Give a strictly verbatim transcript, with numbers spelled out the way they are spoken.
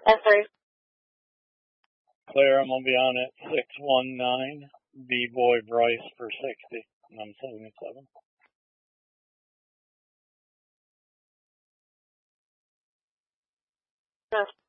That's three. Clear, I'm going to be on at six one nine, B-Boy Bryce for sixty, and I'm seventy-seven. Yes.